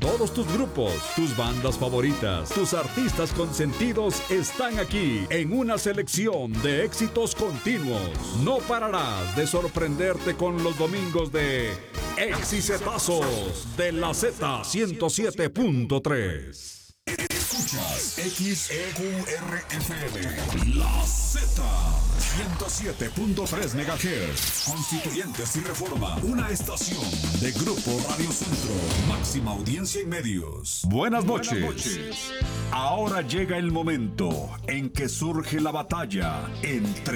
Todos tus grupos, tus bandas favoritas, tus artistas consentidos están aquí en una selección de éxitos continuos. No pararás de sorprenderte con los domingos de Exicetazos de la Z 107.3. Escuchas XEQRFM, la Z, 107.3 MHz, Constituyentes y Reforma, una estación de Grupo Radio Centro, máxima audiencia y medios. Buenas noches. Ahora llega el momento en que surge la batalla entre